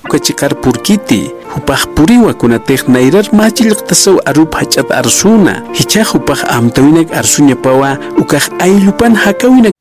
kachikar purkiti hupaj puriwa kunatek nairar machilak tasaw arup hachat arsuna hicha hupaj amtawinak arsunya pawa ukaj aylupan hakawina